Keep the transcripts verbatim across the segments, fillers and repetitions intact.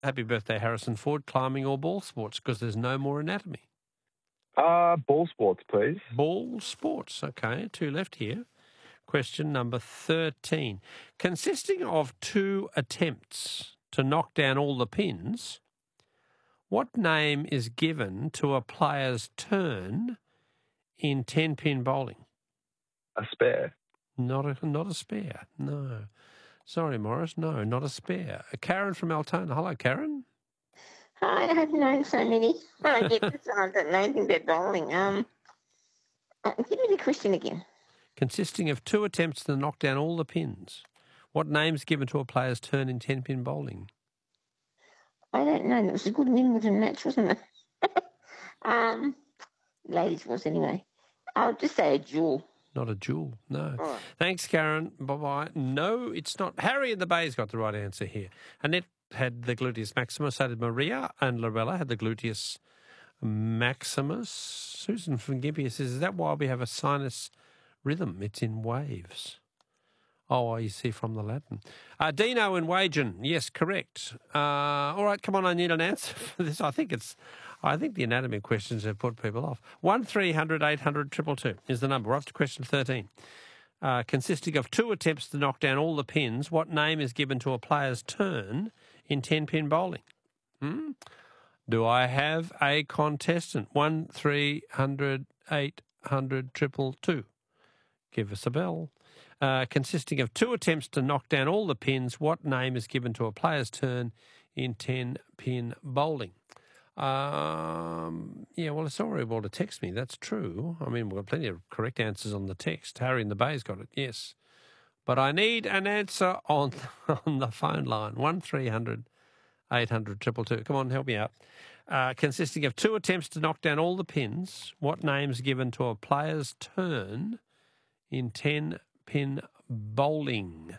Happy birthday, Harrison Ford. Climbing or ball sports, because there's no more anatomy. Uh, ball sports, please. Ball sports. Okay, two left here. Question number thirteen. Consisting of two attempts to knock down all the pins, what name is given to a player's turn in ten-pin bowling? A spare. Not a, not a spare, no. Sorry, Morris, no, not a spare. Karen from Altona. Hello, Karen. Hi, I've known so many. I get this on that know anything about bowling. Um, uh, give me the question again. Consisting of two attempts to knock down all the pins, what name's given to a player's turn in ten-pin bowling? I don't know. It was a good Wimbledon match, wasn't it? um, ladies was anyway. I'll just say a jewel. Not a jewel, no. Right. Thanks, Karen. Bye-bye. No, it's not. Harry in the Bay's got the right answer here. Annette had the gluteus maximus, so did Maria, and Lorella had the gluteus maximus. Susan from Gympie says, is that why we have a sinus rhythm? It's in waves. Oh, you see from the Latin. Uh, Dino in Wagen, yes, correct. Uh, all right, come on, I need an answer for this. I think it's, I think the anatomy questions have put people off. One three hundred eight hundred two two two is the number. We're up to question thirteen. Uh, consisting of two attempts to knock down all the pins, what name is given to a player's turn in ten-pin bowling? Hmm? Do I have a contestant? One three hundred eight hundred two two two. Give us a bell. Uh, consisting of two attempts to knock down all the pins, what name is given to a player's turn in ten-pin bowling? Um, yeah, well, it's all very well to text me. That's true. I mean, we've got plenty of correct answers on the text. Harry in the Bay's got it, yes. But I need an answer on on the phone line, one three hundred eight hundred two two two. Come on, help me out. Uh, consisting of two attempts to knock down all the pins, what name's given to a player's turn in ten-pin bowling?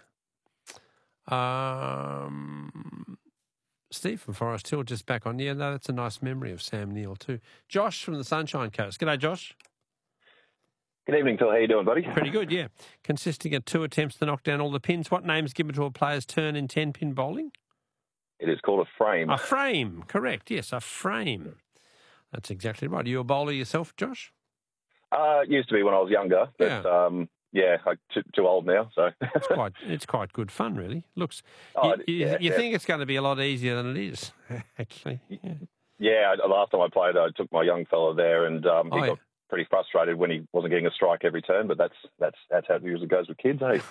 Um, Steve from Forest Hill just back on. Yeah, no, that's a nice memory of Sam Neill too. Josh from the Sunshine Coast. G'day, Josh. Good evening, Phil. How you doing, buddy? Pretty good, yeah. Consisting of two attempts to knock down all the pins, what name's given to a player's turn in ten-pin bowling? It is called a frame. A frame, correct. Yes, a frame. That's exactly right. Are you a bowler yourself, Josh? Uh, used to be when I was younger, but Yeah. um, yeah, I'm too, too old now. So It's quite, it's quite good fun, really. Looks, Oh, you, you, yeah, you yeah. think it's going to be a lot easier than it is, actually. Yeah. yeah, I- last time I played, I took my young fella there, and um, he Oh, got pretty frustrated when he wasn't getting a strike every turn. But that's that's that's how it usually goes with kids, eh?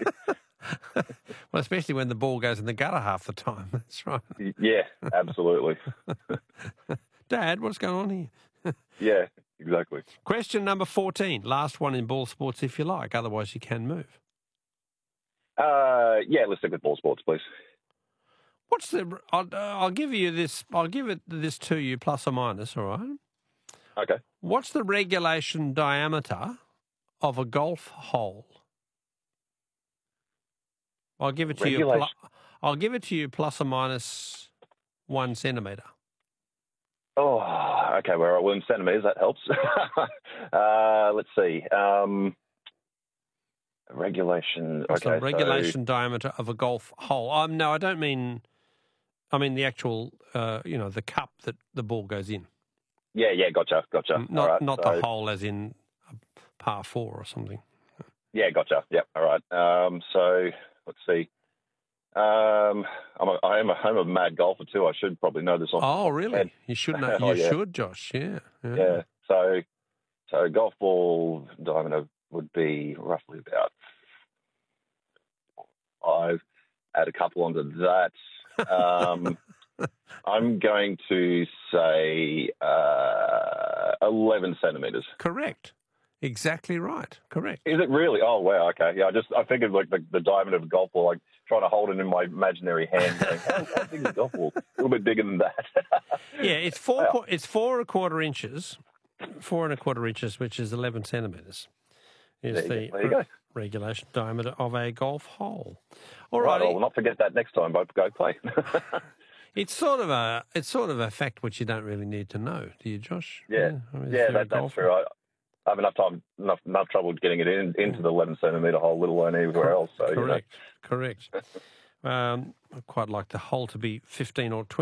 Well, especially when the ball goes in the gutter half the time. That's right. Yeah, absolutely. Dad, what's going on here? Yeah, exactly. Question number fourteen. Last one in ball sports, if you like. Otherwise, you can move. Uh, yeah, let's stick with ball sports, please. What's the? I'll, uh, I'll give you this. I'll give it this to you, plus or minus. All right. Okay. What's the regulation diameter of a golf hole? I'll give it to you. Regulation- Pl- I'll give it to you plus or minus one centimetre. Oh, okay. We're well in centimeters. That helps. uh, let's see. Um, regulation. What's okay, the regulation diameter of a golf hole? Um, no, I don't mean. I mean the actual, uh, you know, the cup that the ball goes in. So, yeah, yeah. Gotcha, gotcha. Not All right, not so, the hole as in a par four or something. Yeah, gotcha. Yep. All right. Um, so let's see. Um, I'm a, I am a I'm a mad golfer too. I should probably know this off. Oh, really? And- You should know. You Oh, yeah. should, Josh. Yeah. Yeah. Yeah. So, so golf ball diameter would be roughly about five. Add a couple onto that. Um, I'm going to say uh, eleven centimeters. Correct. Exactly right. Correct. Is it really? Oh wow. Okay. Yeah. I just I figured like the, the diameter of a golf ball, like trying to hold it in my imaginary hand. Going, how, how big is a golf ball? A little bit bigger than that. Yeah, it's four. Wow. po- It's four and a quarter inches. Four and a quarter inches, which is eleven centimetres, is There you the go. There you go. regulation diameter of a golf hole. All Right. right. I'll not forget that next time. But go play. It's sort of a it's sort of a fact which you don't really need to know, do you, Josh? Yeah. I mean, if Yeah, you're a that, that's golfer. true. I, I have enough time, enough, enough trouble getting it in, into the eleven centimetre hole, let alone everywhere else. So, you know. Correct. Correct. um, I'd quite like the hole to be fifteen or twenty.